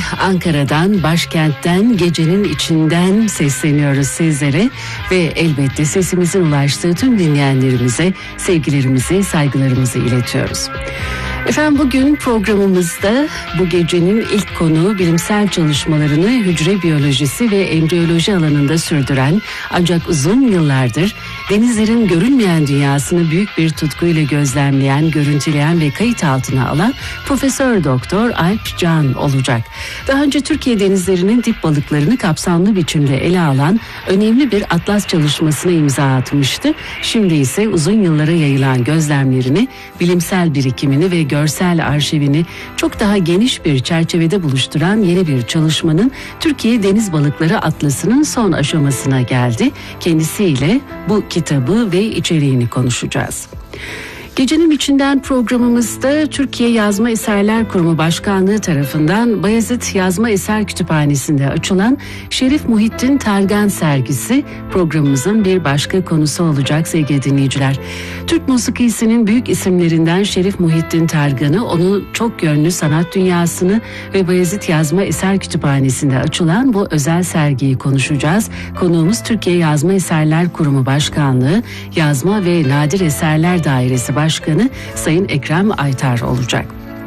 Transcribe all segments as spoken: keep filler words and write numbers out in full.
Ankara'dan, başkentten, gecenin içinden sesleniyoruz sizlere ve elbette sesimizin ulaştığı tüm dinleyenlerimize sevgilerimizi, saygılarımızı iletiyoruz. Efendim bugün programımızda bu gecenin ilk konuğu bilimsel çalışmalarını hücre biyolojisi ve embriyoloji alanında sürdüren ancak uzun yıllardır denizlerin görünmeyen dünyasını büyük bir tutkuyla gözlemleyen, görüntüleyen ve kayıt altına alan Profesör Doktor Alp Can olacak. Daha önce Türkiye denizlerinin dip balıklarını kapsamlı biçimde ele alan önemli bir atlas çalışmasına imza atmıştı. Şimdi ise uzun yıllara yayılan gözlemlerini, bilimsel birikimini ve görsel arşivini çok daha geniş bir çerçevede buluşturan yeni bir çalışmanın Türkiye Deniz Balıkları Atlası'nın son aşamasına geldi. Kendisiyle bu kitabı ve içeriğini konuşacağız. Gecenin içinden programımızda Türkiye Yazma Eserler Kurumu Başkanlığı tarafından Bayezid Yazma Eser Kütüphanesi'nde açılan Şerif Muhittin Targan sergisi programımızın bir başka konusu olacak sevgili dinleyiciler. Türk musikisinin büyük isimlerinden Şerif Muhittin Targan'ı, onun çok yönlü sanat dünyasını ve Bayezid Yazma Eser Kütüphanesi'nde açılan bu özel sergiyi konuşacağız. Konuğumuz Türkiye Yazma Eserler Kurumu Başkanlığı Yazma ve Nadir Eserler Dairesi Başkanı Sayın Ekrem Aytar olacak.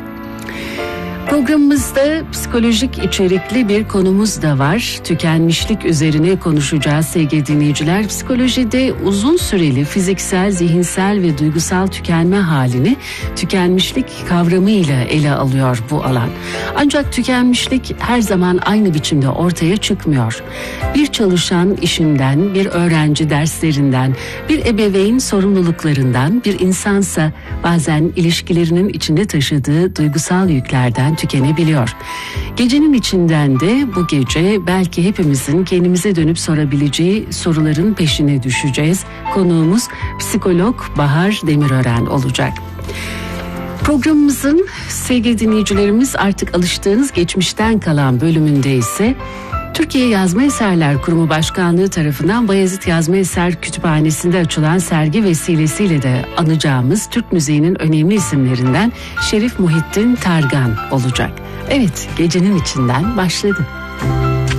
Programımızda psikolojik içerikli bir konumuz da var. Tükenmişlik üzerine konuşacağız sevgili dinleyiciler. Psikolojide uzun süreli fiziksel, zihinsel ve duygusal tükenme halini tükenmişlik kavramıyla ele alıyor bu alan. Ancak tükenmişlik her zaman aynı biçimde ortaya çıkmıyor. Bir çalışan işinden, bir öğrenci derslerinden, bir ebeveyn sorumluluklarından, bir insansa bazen ilişkilerinin içinde taşıdığı duygusal yüklerden tükenebiliyor. Gecenin içinden de bu gece belki hepimizin kendimize dönüp sorabileceği soruların peşine düşeceğiz. Konuğumuz psikolog Bahar Demirören olacak. Programımızın sevgili dinleyicilerimiz artık alıştığınız geçmişten kalan bölümünde ise Türkiye Yazma Eserler Kurumu Başkanlığı tarafından Bayezid Yazma Eser Kütüphanesi'nde açılan sergi vesilesiyle de anacağımız Türk müziğinin önemli isimlerinden Şerif Muhittin Targan olacak. Evet, gecenin içinden başladı.